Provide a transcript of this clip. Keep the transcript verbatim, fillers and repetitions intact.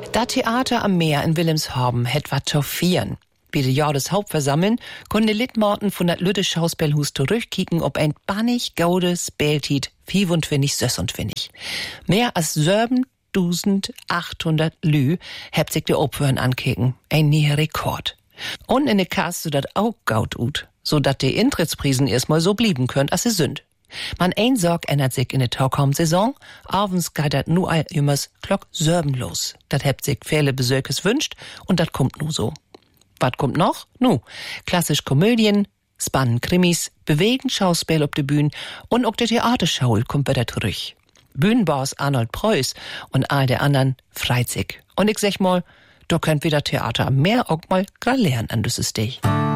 Das Theater am Meer in Wilhelmshaven het wat zu vieren. Bei der Jahreshauptversammlung konnten die Litmaten von dat Lütte Schauspielhus zurückkicken ob ein bannig gaude Speltit fünfundzwanzig sechsundzwanzig. Mehr als siebentausendachthundert Lü hebt sich die Opfern ankeken. Ein neuer Rekord. Und in der Cast so dat auch gaut ut, so dat die Eintrittsprisen erstmal so blieben könnt, als sie sind. Man ein Sorg ändert sich in der Taukaum-Saison. Abends geht dat nu all immers klock Sörben los. Dat hebt sich viele Besökes wünscht und dat kommt nu so. Was kommt noch? Nu, klassisch Komödien, spannend Krimis, bewegend Schauspiel auf der Bühne und auch der Theaterschau kommt wieder zurück. Bühnenboss Arnold Preuß und all der anderen freut sich. Und ich sag mal, da könnt wieder Theater am Meer auch mal grad lernen an dieses Stich.